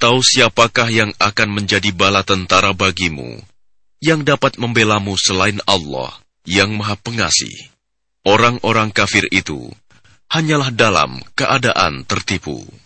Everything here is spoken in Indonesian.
Atau siapakah yang akan menjadi bala tentara bagimu, yang dapat membelamu selain Allah yang Maha Pengasih? Orang-orang kafir itu hanyalah dalam keadaan tertipu.